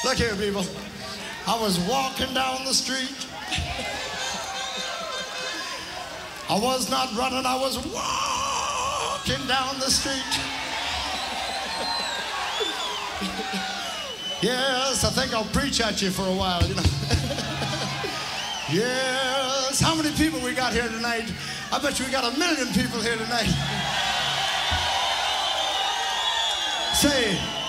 Look here, people. I was walking down the street. I was not running, I was walking down the street. Yes, I think I'll preach at you for a while, you know. Yes, how many people we got here tonight? I bet you we got 1 million people here tonight. Say,